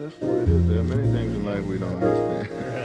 that's the way it is. There are many things in life we don't understand.